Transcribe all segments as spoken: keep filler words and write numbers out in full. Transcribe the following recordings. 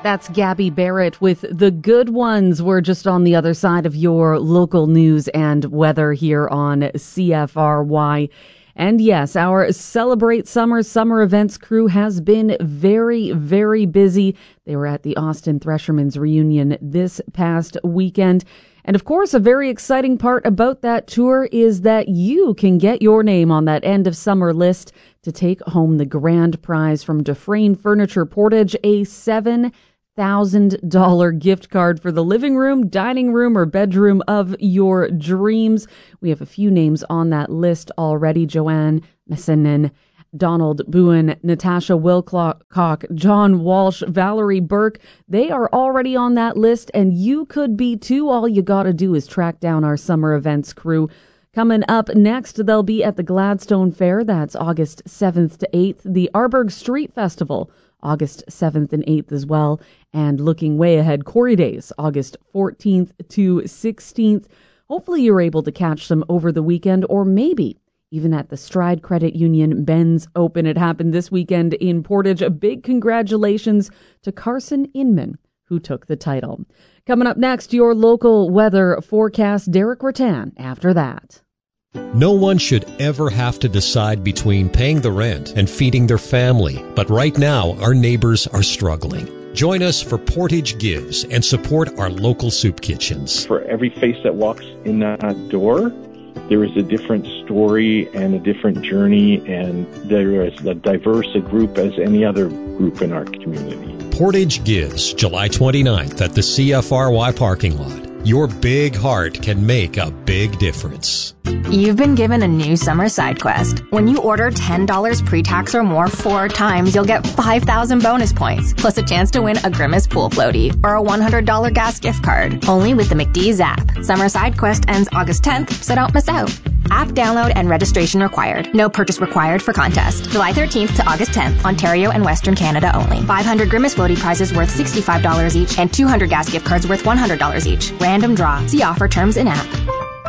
That's Gabby Barrett with The Good Ones. We're just on the other side of your local news and weather here on C F R Y. And yes, our Celebrate Summer Summer Events crew has been very, very busy. They were at the Austin Threshermen's reunion this past weekend. And of course, a very exciting part about that tour is that you can get your name on that end of summer list to take home the grand prize from Dufresne Furniture Portage, a seven thousand dollars gift card for the living room, dining room, or bedroom of your dreams. We have a few names on that list already. Joanne Messinen, Donald Bowen, Natasha Wilcock, John Walsh, Valerie Burke. They are already on that list, and you could be too. All you got to do is track down our summer events crew. Coming up next, they'll be at the Gladstone Fair. That's August seventh to eighth. The Arburg Street Festival, August seventh and eighth as well. And looking way ahead, Corey Days, August fourteenth to sixteenth. Hopefully you're able to catch them over the weekend, or maybe even at the Stride Credit Union Ben's Open. It happened this weekend in Portage. A big congratulations to Carson Inman, who took the title. Coming up next, your local weather forecast. Derek Rattan after that. No one should ever have to decide between paying the rent and feeding their family. But right now, our neighbors are struggling. Join us for Portage Gives and support our local soup kitchens. For every face that walks in that door, there is a different story and a different journey, and there is a diverse a group as any other group in our community. Portage Gives, July twenty-ninth at the C F R Y parking lot. Your big heart can make a big difference. You've been given a new summer side quest. When you order ten dollars pre-tax or more four times, you'll get five thousand bonus points, plus a chance to win a Grimace pool floaty or a one hundred dollars gas gift card. Only with the McDee's app. Summer side quest ends August tenth, so don't miss out. App download and registration required. No purchase required for contest. July thirteenth to August tenth, Ontario and Western Canada only. five hundred Grimace floaty prizes worth sixty-five dollars each and two hundred gas gift cards worth one hundred dollars each. Random draw. See offer terms in app.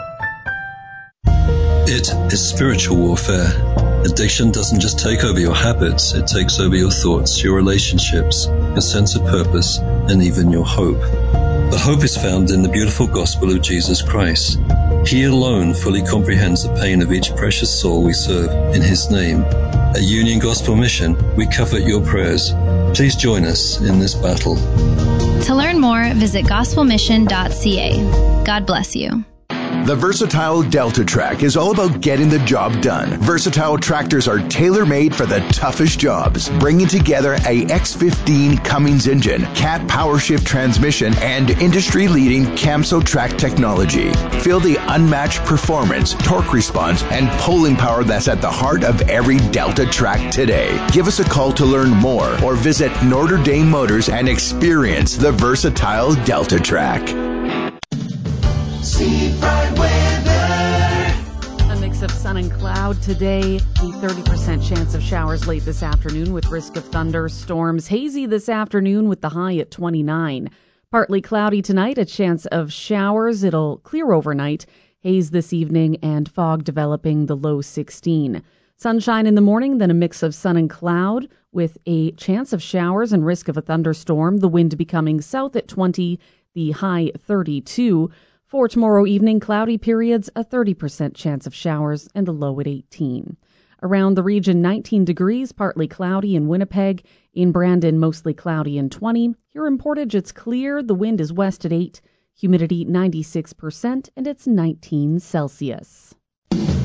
It is spiritual warfare. Addiction doesn't just take over your habits, it takes over your thoughts, your relationships, your sense of purpose, and even your hope. The hope is found in the beautiful gospel of Jesus Christ. He alone fully comprehends the pain of each precious soul we serve in His name. At Union Gospel Mission, we covet your prayers. Please join us in this battle. To learn more, visit gospel mission dot c a. God bless you. The Versatile Delta Track is all about getting the job done. Versatile tractors are tailor-made for the toughest jobs, bringing together a X fifteen Cummins engine, Cat PowerShift transmission, and industry-leading Camso track technology. Feel the unmatched performance, torque response, and pulling power that's at the heart of every Delta Track today. Give us a call to learn more or visit Notre Dame Motors and experience the Versatile Delta Track. Seafront weather. A mix of sun and cloud today. A thirty percent chance of showers late this afternoon with risk of thunderstorms. Hazy this afternoon with the high at twenty-nine. Partly cloudy tonight, a chance of showers. It'll clear overnight. Haze this evening and fog developing, the low sixteen. Sunshine in the morning, then a mix of sun and cloud with a chance of showers and risk of a thunderstorm. The wind becoming south at twenty, the high thirty-two. For tomorrow evening, cloudy periods, a thirty percent chance of showers, and a low at eighteen. Around the region, nineteen degrees, partly cloudy in Winnipeg. In Brandon, mostly cloudy and twenty. Here in Portage, it's clear. The wind is west at eight. Humidity ninety-six percent, and it's nineteen Celsius.